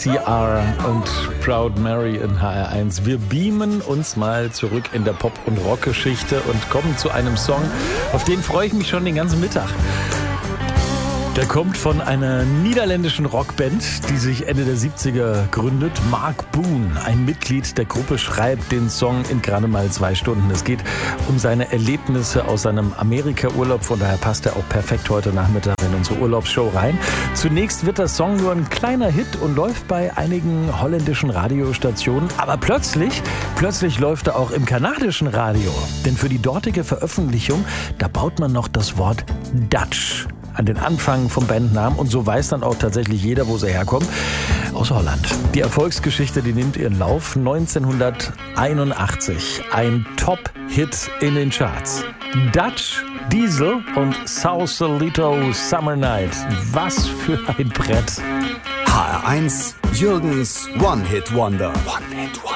CR und Proud Mary in HR1. Wir beamen uns mal zurück in der Pop- und Rockgeschichte und kommen zu einem Song, auf den freue ich mich schon den ganzen Mittag. Der kommt von einer niederländischen Rockband, die sich Ende der 70er gründet. Mark Boone, ein Mitglied der Gruppe, schreibt den Song in gerade mal 2 Stunden. Es geht um seine Erlebnisse aus seinem Amerika-Urlaub. Von daher passt er auch perfekt heute Nachmittag in unsere Urlaubsshow rein. Zunächst wird der Song nur ein kleiner Hit und läuft bei einigen holländischen Radiostationen. Aber plötzlich läuft er auch im kanadischen Radio. Denn für die dortige Veröffentlichung, da baut man noch das Wort Dutch an den Anfang vom Bandnamen und so weiß dann auch tatsächlich jeder, wo sie herkommen. Aus Holland. Die Erfolgsgeschichte, die nimmt ihren Lauf. 1981 ein Top-Hit in den Charts. Dutch, Diesel und Sausalito Summer Night. Was für ein Brett. HR1 Jürgens One-Hit-Wonder. One-Hit-Wonder.